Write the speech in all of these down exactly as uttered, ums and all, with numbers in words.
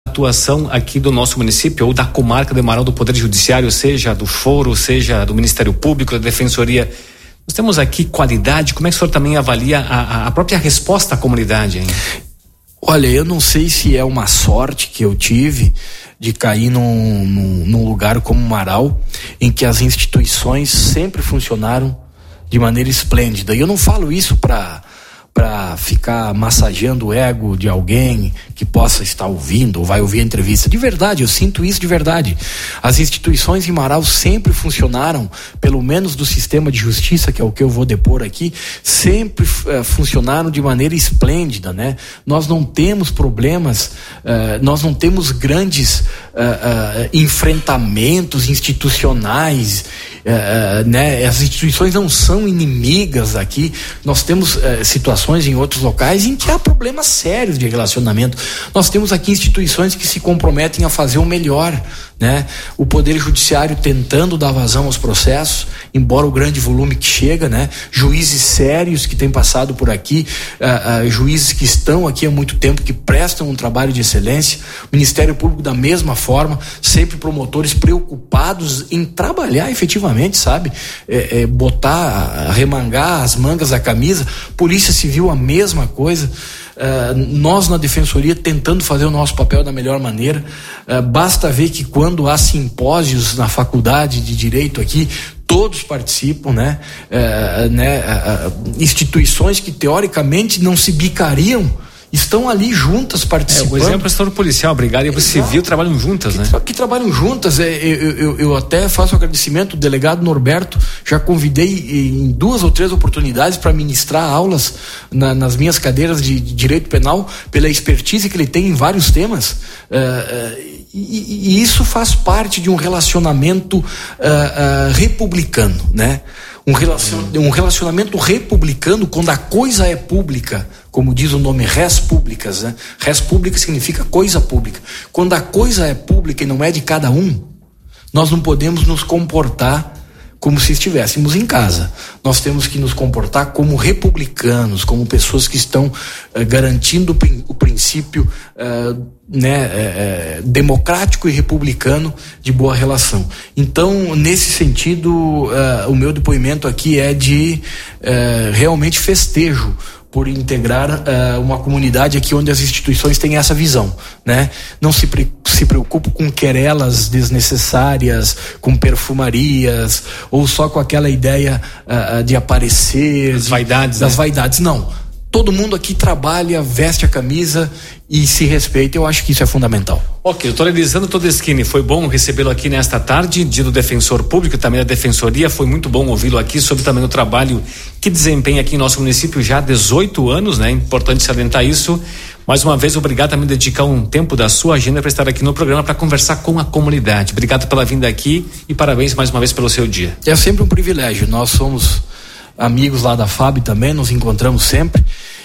atuação aqui do nosso município ou da comarca de Marau, do Poder Judiciário, seja do foro, seja do Ministério Público, da Defensoria. Nós temos aqui qualidade. Como é que o senhor também avalia a, a própria resposta à comunidade, hein? Olha, eu não sei se é uma sorte que eu tive de cair num, num, num lugar como Marau, em que as instituições sempre funcionaram de maneira esplêndida. E eu não falo isso para para ficar massageando o ego de alguém que possa estar ouvindo ou vai ouvir a entrevista. De verdade, eu sinto isso de verdade. As instituições em Marau sempre funcionaram, pelo menos do sistema de justiça, que é o que eu vou depor aqui, sempre uh, funcionaram de maneira esplêndida, né? Nós não temos problemas, uh, nós não temos grandes uh, uh, enfrentamentos institucionais, uh, uh, né? As instituições não são inimigas aqui. Nós temos uh, situações em outros locais em que há problemas sérios de relacionamento. Nós temos aqui instituições que se comprometem a fazer o melhor, né? O Poder Judiciário tentando dar vazão aos processos, embora o grande volume que chega, né? Juízes sérios que têm passado por aqui, uh, uh, juízes que estão aqui há muito tempo, que prestam um trabalho de excelência. O Ministério Público da mesma forma, sempre promotores preocupados em trabalhar efetivamente, sabe? É, é, botar, remangar as mangas da camisa. Polícia Civil a mesma coisa. Uh, nós na Defensoria tentando fazer o nosso papel da melhor maneira. Uh, basta ver que quando há simpósios na faculdade de Direito aqui, todos participam, né? Uh, né? Uh, instituições que teoricamente não se bicariam estão ali juntas participando. É, o exemplo é o setor policial, brigada e a Polícia Civil trabalham juntas, que, né? Que trabalham juntas. É, eu, eu, eu até faço agradecimento, o delegado Norberto, já convidei em duas ou três oportunidades para ministrar aulas na, nas minhas cadeiras de, de Direito Penal, pela expertise que ele tem em vários temas. Uh, uh, e, e isso faz parte de um relacionamento uh, uh, republicano, né? Um, relacion, um relacionamento republicano, quando a coisa é pública, como diz o nome res públicas, né? Res pública significa coisa pública. Quando a coisa é pública e não é de cada um, nós não podemos nos comportar como se estivéssemos em casa. Nós temos que nos comportar como republicanos, como pessoas que estão uh, garantindo o princípio uh, né, uh, democrático e republicano de boa relação. Então, nesse sentido, uh, o meu depoimento aqui é de uh, realmente festejo por integrar uh, uma comunidade aqui onde as instituições têm essa visão, né? Não se, pre- se preocupe com querelas desnecessárias, com perfumarias, ou só com aquela ideia uh, de aparecer, das de, vaidades, das né? vaidades, não. Todo mundo aqui trabalha, veste a camisa e se respeita. Eu acho que isso é fundamental. Ok, doutor Elisandro Todeschini, foi bom recebê-lo aqui nesta tarde, dia do Defensor Público, também da Defensoria. Foi muito bom ouvi-lo aqui sobre também o trabalho que desempenha aqui em nosso município já há dezoito anos, né? Importante salientar isso. Mais uma vez, obrigado também por dedicar um tempo da sua agenda para estar aqui no programa para conversar com a comunidade. Obrigado pela vinda aqui e parabéns mais uma vez pelo seu dia. É sempre um privilégio. Nós somos amigos lá da F A B também, nos encontramos sempre.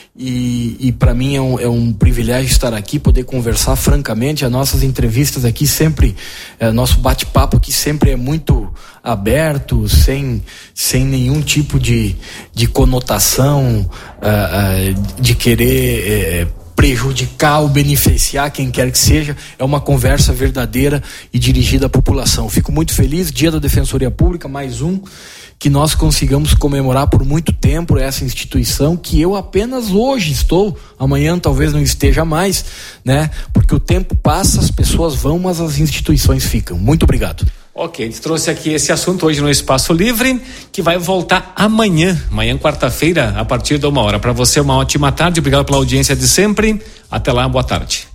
E, e para mim é um, é um privilégio estar aqui, poder conversar francamente. As nossas entrevistas aqui sempre, é, nosso bate-papo aqui sempre é muito aberto, sem, sem nenhum tipo de, de conotação, uh, uh, de querer uh, prejudicar ou beneficiar quem quer que seja. É uma conversa verdadeira e dirigida à população. Fico muito feliz, Dia da Defensoria Pública, mais um, que nós consigamos comemorar por muito tempo essa instituição que eu apenas hoje estou, amanhã talvez não esteja mais, né? Porque o tempo passa, as pessoas vão, mas as instituições ficam. Muito obrigado. Ok, a gente trouxe aqui esse assunto hoje no Espaço Livre, que vai voltar amanhã, amanhã quarta-feira, a partir de uma hora. Para você, uma ótima tarde, obrigado pela audiência de sempre. Até lá, boa tarde.